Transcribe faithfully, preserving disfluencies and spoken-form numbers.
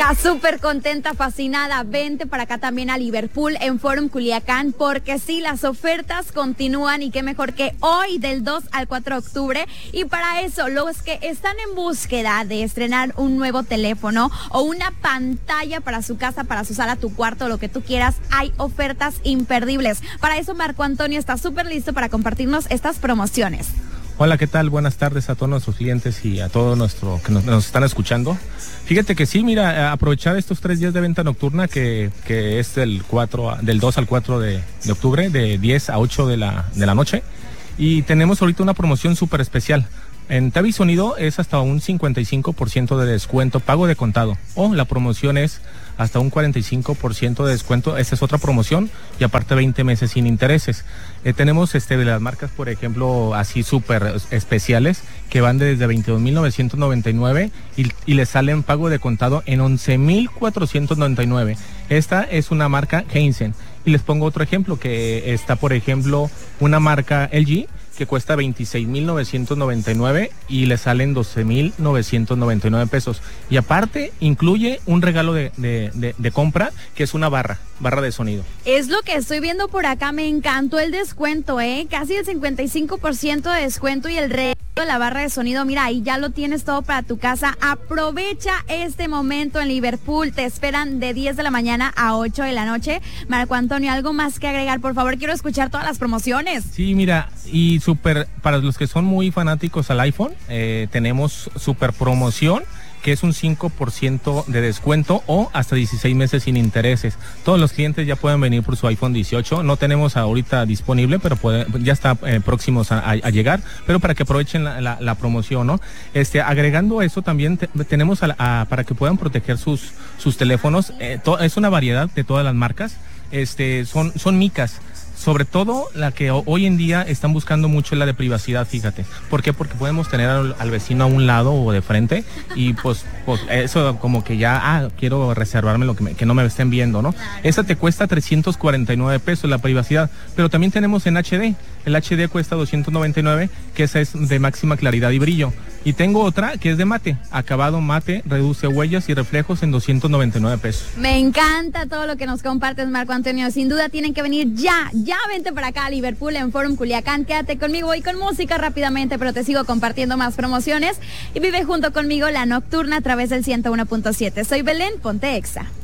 Está súper contenta, fascinada. Vente para acá también a Liverpool en Forum Culiacán, porque sí, las ofertas continúan y qué mejor que hoy del dos al cuatro de octubre. Y para eso, los que están en búsqueda de estrenar un nuevo teléfono o una pantalla para su casa, para su sala, tu cuarto, lo que tú quieras, hay ofertas imperdibles. Para eso, Marco Antonio está súper listo para compartirnos estas promociones. Hola, ¿qué tal? Buenas tardes a todos nuestros clientes y a todos nuestro que nos, nos están escuchando. Fíjate que sí, mira, aprovechar estos tres días de venta nocturna que, que es del cuatro, del dos al cuatro de, de octubre, de diez a ocho de la, de la noche. Y tenemos ahorita una promoción súper especial. En T V y Sonido es hasta un cincuenta y cinco por ciento de descuento, pago de contado. O la promoción es hasta un cuarenta y cinco por ciento de descuento. Esa es otra promoción. Y aparte veinte meses sin intereses. Eh, tenemos este de las marcas, por ejemplo, así súper especiales, que van desde veintidós mil novecientos noventa y nueve y, y les salen pago de contado en once mil cuatrocientos noventa y nueve. Esta es una marca Heinzen. Y les pongo otro ejemplo, que está, por ejemplo, una marca L G, que cuesta veintiséis mil novecientos noventa y nueve y le salen doce mil novecientos noventa y nueve pesos. Y aparte incluye un regalo de, de, de, de compra, que es una barra, barra de sonido. Es lo que estoy viendo por acá, me encantó el descuento, ¿eh? Casi el cincuenta y cinco por ciento de descuento y el regalo de la barra de sonido. Mira, ahí ya lo tienes todo para tu casa. Aprovecha este momento en Liverpool. Te esperan de diez de la mañana a ocho de la noche. Marco Antonio, ¿algo más que agregar? Por favor, quiero escuchar todas las promociones. Sí, mira, y súper, para los que son muy fanáticos al iPhone, eh, tenemos súper promoción, que es un cinco por ciento de descuento o hasta dieciséis meses sin intereses. Todos los clientes ya pueden venir por su iPhone dieciocho. No tenemos ahorita disponible, pero puede, ya está eh, próximos a, a, a llegar, pero para que aprovechen la, la, la promoción, ¿no? Este, agregando eso también te, tenemos a, a, para que puedan proteger sus, sus teléfonos. Eh, to, es una variedad de todas las marcas. Este, son, son micas. Sobre todo la que hoy en día están buscando mucho es la de privacidad, fíjate. ¿Por qué? Porque podemos tener al, al vecino a un lado o de frente y pues, pues eso como que ya, ah, quiero reservarme lo que, me, que no me estén viendo, ¿no? Esa te cuesta trescientos cuarenta y nueve pesos la privacidad, pero también tenemos en H D. El H D cuesta doscientos noventa y nueve, que esa es de máxima claridad y brillo. Y tengo otra que es de mate, acabado mate, reduce huellas y reflejos en doscientos noventa y nueve pesos. Me encanta todo lo que nos compartes, Marco Antonio. Sin duda tienen que venir ya, ya vente para acá a Liverpool en Forum Culiacán. Quédate conmigo y con música rápidamente, pero te sigo compartiendo más promociones. Y vive junto conmigo la nocturna a través del ciento uno punto siete. Soy Belén, ponte Exa.